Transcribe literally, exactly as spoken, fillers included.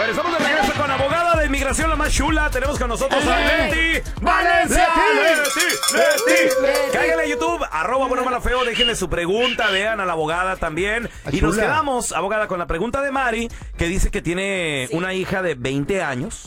ver, estamos de regreso con abogada de inmigración, la más chula. Tenemos con nosotros a Leti Valencia. Leti, Leti, Leti. Cáiganle a YouTube, arroba bueno mala feo, déjenle su pregunta, vean a la abogada también. Ah, y nos chula. quedamos, abogada, con la pregunta de Mari, que dice que tiene una hija de veinte años.